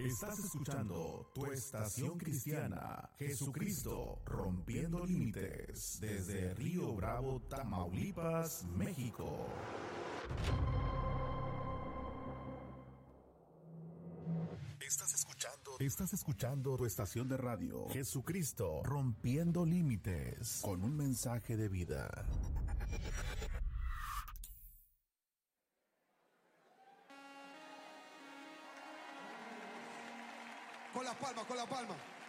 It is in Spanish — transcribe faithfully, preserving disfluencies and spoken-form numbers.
Estás escuchando tu estación cristiana, Jesucristo rompiendo límites, desde Río Bravo, Tamaulipas, México. Estás escuchando, estás escuchando tu estación de radio, Jesucristo rompiendo límites, con un mensaje de vida. Con las palmas, con las palmas.